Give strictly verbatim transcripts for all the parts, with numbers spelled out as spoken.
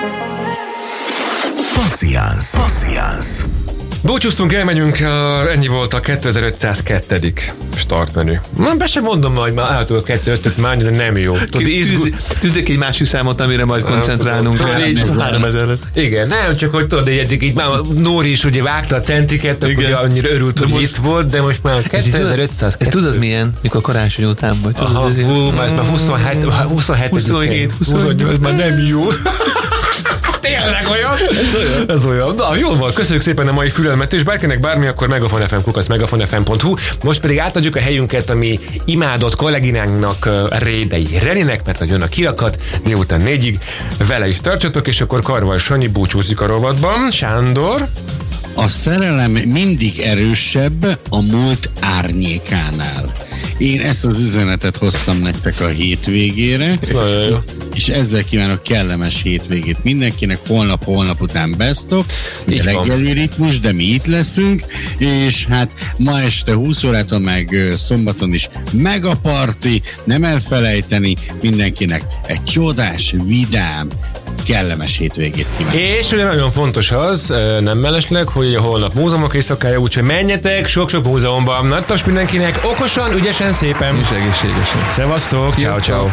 Passziánsz. Passziánsz. Búcsúztunk, elmegyünk, uh, ennyi volt a kétezer-ötszázkettő. startmenü. Már be sem mondom, hogy már átudok kettő-ötöt már, de nem jó. Tűzzék egy másik számot, amire majd koncentrálnunk. háromezer lesz. Igen, nem csak, hogy tudod, eddig így már Nóri is ugye vágta a centiket, akkor ugye annyira örült, hogy most itt volt, de most már kétezer-ötszázkettő. Ez tudod milyen, mikor karácsony után vagy? Aha, hú, már ez már huszonhét, huszonhét, huszonhét, huszonnyolc, ez már nem jó. Tényleg olyan? Ez olyan. Ez olyan. Na, jól van, köszönjük szépen a mai fülelmet, és bárkinek bármi, akkor Megafon ef em kukac megafon ef em pont hu. Most pedig átadjuk a helyünket a mi imádott kolléginánknak, Rédei Reninek, mert jön a kirakat, délután négyig. Vele is tartsatok, és akkor Karval Sanyi búcsúzik a rovatban. Sándor? A szerelem mindig erősebb a múlt árnyékánál. Én ezt az üzenetet hoztam nektek a hétvégére, és ezzel kívánok kellemes hétvégét mindenkinek, holnap, holnap után best of, reggeli ritmus, de mi itt leszünk, és hát ma este húsz órától, meg szombaton is meg a parti, nem elfelejteni, mindenkinek egy csodás, vidám, kellemes hétvégét kívánok. És ugye nagyon fontos az, nem mellesleg, hogy a holnap múzeumok éjszakája, úgyhogy menjetek sok-sok múzeumban. Nadtas mindenkinek, okosan, ügyesen, szépen. És egészségesen. Szevasztok, ciao, ciao.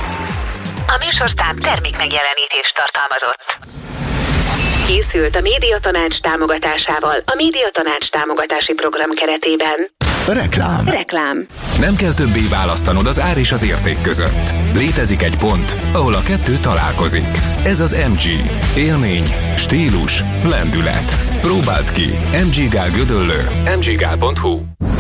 A műsorszám termék megjelenítést tartalmazott. Készült a Médiatanács támogatásával a Médiatanács támogatási program keretében. Reklám. Reklám. Nem kell többé választanod az ár és az érték között. Létezik egy pont, ahol a kettő találkozik. Ez az em gé. Élmény, stílus, lendület. Próbáld ki. em gé Gál Gödöllő. em gé gál pont hu.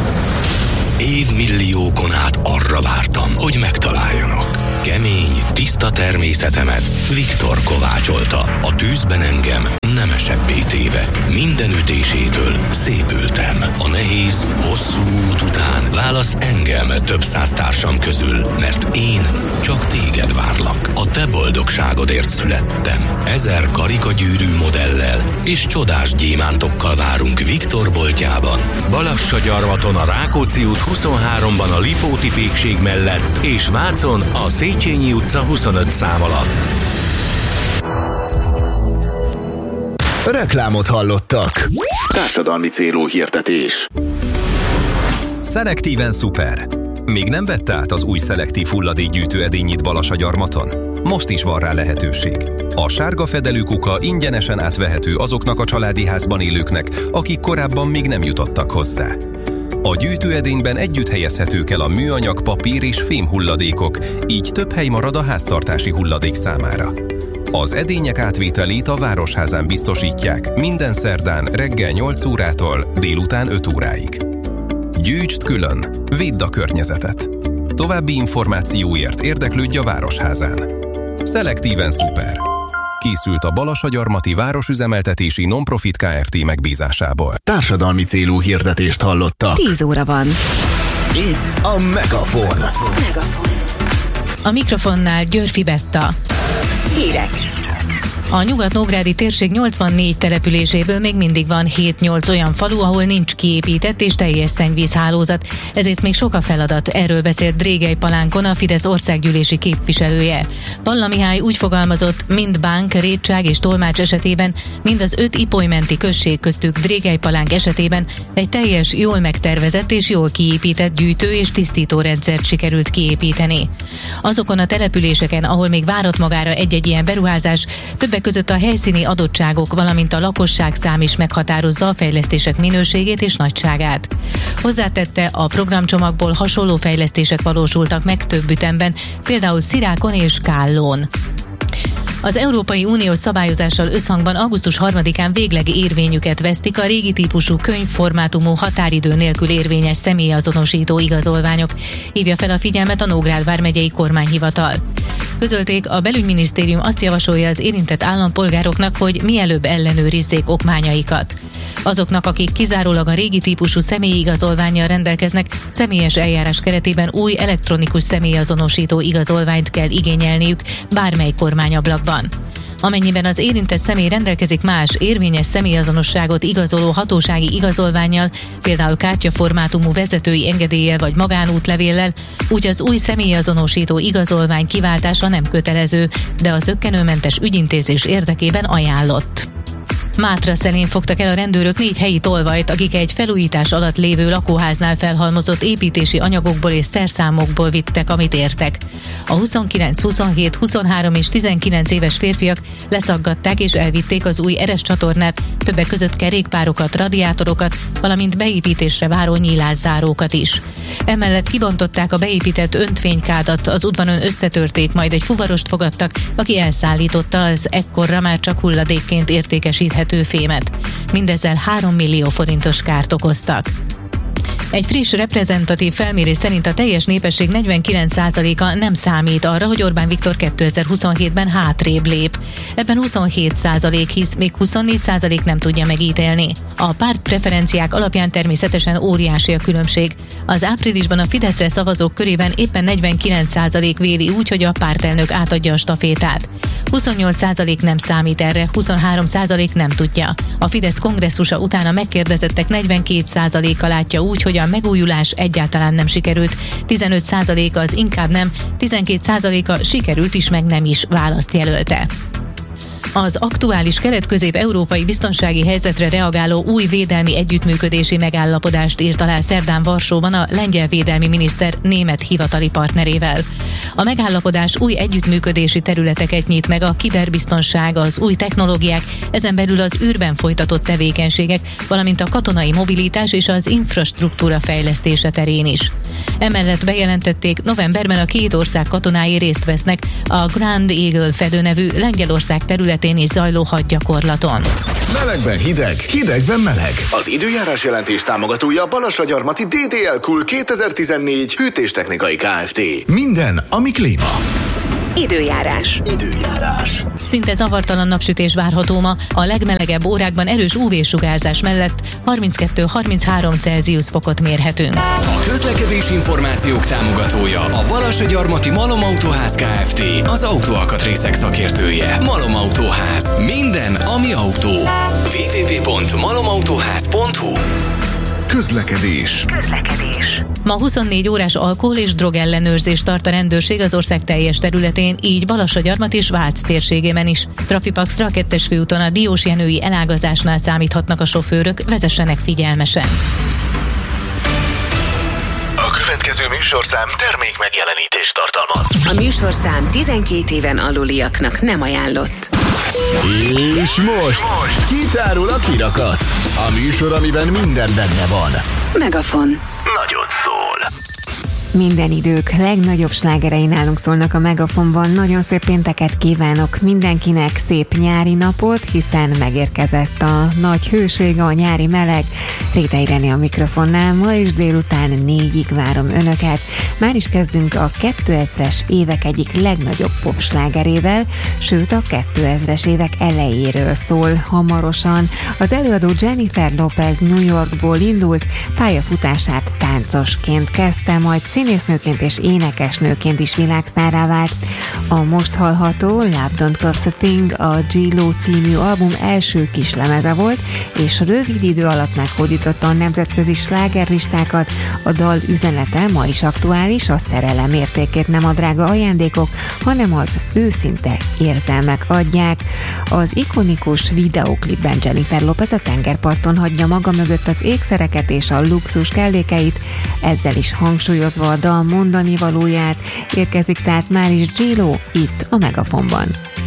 Évmilliókon át arra vártam, hogy megtaláljanak. Kemény, tiszta természetemet Viktor kovácsolta. A tűzben engem nemesebbé téve. Minden ütésétől szépültem. A nehéz, hosszú út után válasz engem több száz társam közül, mert én csak téged várlak. A te boldogságodért születtem. Ezer karikagyűrű modellel és csodás gyémántokkal várunk Viktor boltjában. Balassagyarmaton a Rákóczi út huszonháromban a Lipóti pékség mellett, és Vácon a Széchenyi utca huszonöt szám alatt. Reklámot hallottak. Társadalmi célú hirdetés. Szelektíven szuper. Még nem vett át az új szelektív hulladékgyűjtő edényit Balassagyarmaton? Most is van rá lehetőség. A sárga fedelű kuka ingyenesen átvehető azoknak a családi házban élőknek, akik korábban még nem jutottak hozzá. A gyűjtőedényben együtt helyezhetők el a műanyag, papír és fém hulladékok, így több hely marad a háztartási hulladék számára. Az edények átvételét a Városházán biztosítják minden szerdán reggel nyolc órától délután öt óráig. Gyűjtsd külön, védd a környezetet. További információért érdeklődj a Városházán. Szelektíven szuper. Készült a Balassagyarmati Városüzemeltetési Nonprofit Kft. Megbízásából. Társadalmi célú hirdetést hallottak. tíz óra van. Itt a Megafon. Megafon. A mikrofonnál Györfi Betta. Hírek. A nyugat-nógrádi térség nyolcvannégy településéből még mindig van hét-nyolc olyan falu, ahol nincs kiépített és teljes szennyvízhálózat, ezért még sok a feladat. Erről beszélt Drégely Palánkon a Fidesz országgyűlési képviselője. Palla Mihály úgy fogalmazott, mind Bánk, Rétság és Tolmács esetében, mind az öt ipolymenti község köztük Drégely Palánk esetében egy teljes, jól megtervezett és jól kiépített gyűjtő és tisztító rendszert sikerült kiépíteni. Azokon a településeken, ahol még várat magára egy-egy ilyen beruházás, többek között a helyszíni adottságok, valamint a lakosságszám is meghatározza a fejlesztések minőségét és nagyságát. Hozzátette, a programcsomagból hasonló fejlesztések valósultak meg több ütemben, például Szirákon és Kállón. Az Európai Uniós szabályozással összhangban augusztus harmadikán végleg érvényüket vesztik a régi típusú könyvformátumú határidő nélkül érvényes személyazonosító igazolványok, hívja fel a figyelmet a Nógrád vármegyei kormányhivatal. Közölték, a belügyminisztérium azt javasolja az érintett állampolgároknak, hogy mielőbb ellenőrizzék okmányaikat. Azoknak, akik kizárólag a régi típusú személyi igazolvánnyal rendelkeznek, személyes eljárás keretében új elektronikus személyazonosító igazolványt kell igényelniük bármely kormányablakban. Amennyiben az érintett személy rendelkezik más érvényes személyazonosságot igazoló hatósági igazolvánnyal, például kártyaformátumú vezetői engedéllyel vagy magánútlevéllel, úgy az új személyazonosító igazolvány kiváltása nem kötelező, de a zökkenőmentes ügyintézés érdekében ajánlott. Mátraszelén fogtak el a rendőrök négy helyi tolvajt, akik egy felújítás alatt lévő lakóháznál felhalmozott építési anyagokból és szerszámokból vittek, amit értek. A huszonkilenc, huszonhét, huszonhárom és tizenkilenc éves férfiak leszaggatták és elvitték az új eres csatornát, többek között kerékpárokat, radiátorokat, valamint beépítésre váró nyílászárókat is. Emellett kibontották a beépített öntvénykádat, az udvaron összetörték, majd egy fuvarost fogadtak, aki elszállította az ekkorra már csak hulladékként értékesíthető fémet. Mindezzel három millió forintos kárt okoztak. Egy friss reprezentatív felmérés szerint a teljes népesség negyvenkilenc százaléka nem számít arra, hogy Orbán Viktor kétezer-huszonhétben hátrébb lép. Ebben huszonhét százalék hisz, még huszonnégy százalék nem tudja megítélni. A párt preferenciák alapján természetesen óriási a különbség. Az áprilisban a Fideszre szavazók körében éppen negyvenkilenc százalék véli úgy, hogy a pártelnök átadja a stafétát. huszonnyolc százalék nem számít erre, huszonhárom százalék nem tudja. A Fidesz kongresszusa után a megkérdezettek negyvenkét százaléka látja úgy, hogy a megújulás egyáltalán nem sikerült, tizenöt százaléka az inkább nem, tizenkét százaléka sikerült is, meg nem is választ jelölte. Az aktuális kelet-közép-európai biztonsági helyzetre reagáló új védelmi együttműködési megállapodást írt alá szerdán Varsóban a lengyel védelmi miniszter német hivatali partnerével. A megállapodás új együttműködési területeket nyit meg a kiberbiztonság, az új technológiák, ezen belül az űrben folytatott tevékenységek, valamint a katonai mobilitás és az infrastruktúra fejlesztése terén is. Emellett bejelentették, novemberben a két ország katonái részt vesznek a Grand Eagle fedő nevű Lengyelország területén is zajló hadgyakorlaton. Melegben hideg, hidegben meleg. Az időjárás jelentés támogatója Balassagyarmati dé dé el Cool kétezer-tizennégy hűtéstechnikai Kft. Minden, ami klíma. Időjárás. Időjárás. Szinte zavartalan napsütés várható ma, a legmelegebb órákban erős ú vé-sugárzás mellett harminckettő-harminchárom Celsius fokot mérhetünk. A közlekedés információk támogatója a Balassagyarmati Malom Autóház Kft. Az autóalkatrészek szakértője. Malom Autóház. Minden, ami autó. double-u double-u double-u pont malomautóház pont hu. Közlekedés. Közlekedés. Ma huszonnégy órás alkohol- és drogellenőrzést tart a rendőrség az ország teljes területén, így Balassagyarmat és Vác térségében is. Trafipaxra a kettes főúton a Diósjenői elágazásnál számíthatnak a sofőrök, vezessenek figyelmesen. A következő műsorszám termék megjelenítést tartalmaz. A műsorszám tizenkét éven aluliaknak nem ajánlott. És most kitárul a kirakat. A műsor, amiben minden benne van. Megafon. Nagyon szól. Minden idők legnagyobb slágerei nálunk szólnak a Megafonban. Nagyon szép pénteket kívánok mindenkinek, szép nyári napot, hiszen megérkezett a nagy hőség, a nyári meleg. Rétei Irene a mikrofonnál, ma is délután négyig várom önöket. Már is kezdünk a kétezres évek egyik legnagyobb popslágerével, sőt a kétezres évek elejéről szól hamarosan. Az előadó Jennifer Lopez New Yorkból indult, pályafutását táncosként kezdte, majd színésznőként és énekesnőként is világsztárrá vált. A most hallható Love Don't Cost a Thing a G-Lo című album első kislemeze volt, és rövid idő alatt meghódította a nemzetközi slágerlistákat. A dal üzenete ma is aktuális, a szerelem értékét nem a drága ajándékok, hanem az őszinte érzelmek adják. Az ikonikus videóklipben Jennifer Lopez a tengerparton hagyja maga mögött az ékszereket és a luxus kellékeit, ezzel is hangsúlyozva a dal mondani valóját. Érkezik tehát már is G-Lo itt a Megafonban.